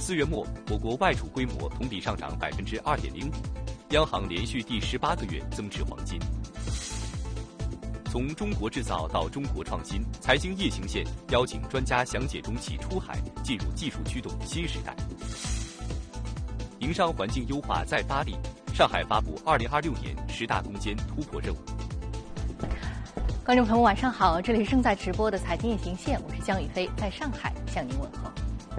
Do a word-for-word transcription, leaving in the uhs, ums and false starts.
四月末，我国外储规模同比上涨百分之二点零五，央行连续第十八个月增持黄金。从中国制造到中国创新，财经夜行线邀请专家详解中企出海进入技术驱动新时代。营商环境优化再发力，上海发布二零二六年十大攻坚突破任务。 观众朋友晚上好，这里是正在直播的财经夜行线，我是江宇飞，在上海向您问候。